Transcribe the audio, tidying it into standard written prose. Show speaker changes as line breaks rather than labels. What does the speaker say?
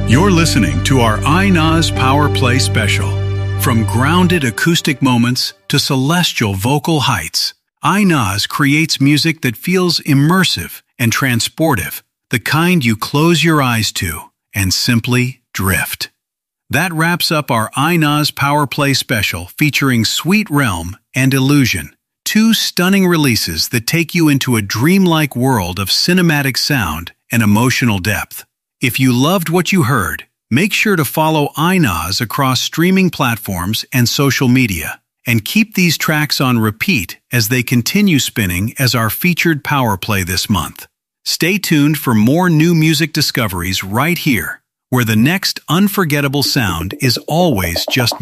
You're listening to our iNaz Power Play special. From grounded acoustic moments to celestial vocal heights, iNaz creates music that feels immersive and transportive, the kind you close your eyes to and simply drift. That wraps up our iNaz Power Play special featuring Sweet Realm and Illusion, two stunning releases that take you into a dreamlike world of cinematic sound and emotional depth. If you loved what you heard, make sure to follow iNaz across streaming platforms and social media, and keep these tracks on repeat as they continue spinning as our featured Power Play this month. Stay tuned for more new music discoveries right here, where the next unforgettable sound is always just